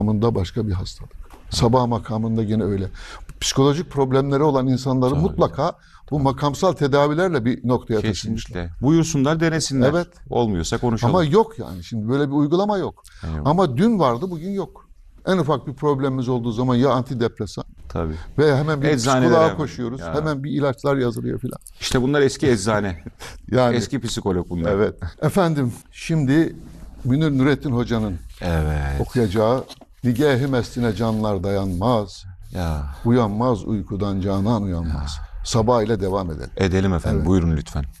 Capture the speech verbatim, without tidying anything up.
makamında başka bir hastalık. Sabah makamında yine öyle. Psikolojik problemleri olan insanları Tabii. mutlaka bu makamsal tedavilerle bir noktaya taşımışlar. Kesinlikle. Buyursunlar, denesinler. Evet. Olmuyorsa konuşalım. Ama yok yani. Şimdi böyle bir uygulama yok. Eyvallah. Ama dün vardı, bugün yok. En ufak bir problemimiz olduğu zaman ya antidepresan Tabii. ve hemen bir Eczanelere psikoloğa hemen. koşuyoruz. Ya. Hemen bir ilaçlar yazılıyor filan. İşte bunlar eski eczane. Yani Eski psikolog bunlar. evet. Efendim şimdi Münir Nurettin Hoca'nın Evet. okuyacağı Nigeh-i Mestine canlar dayanmaz. Ya. Uyanmaz uykudan canan uyanmaz. Sabah ile devam edelim. Edelim efendim. Evet. Buyurun lütfen.